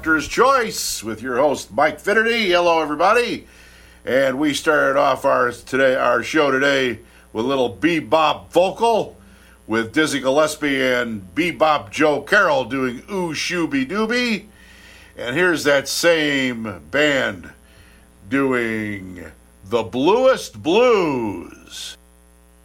Doctor's Choice with your host Mike Finnerty. Hello, everybody. And we started off our show today with a little bebop vocal with Dizzy Gillespie and Bebop Joe Carroll doing Ooh Shooby Dooby. And here's that same band doing The Bluest Blues.